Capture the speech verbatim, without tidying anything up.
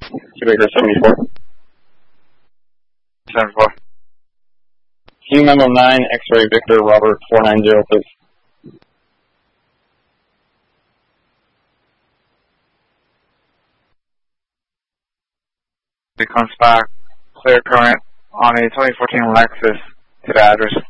Quebecer seventy-four. seventy-four. Team Memo nine, X-Ray Victor Robert four nine zero, please. It comes back, clear current on a twenty fourteen Lexus to the address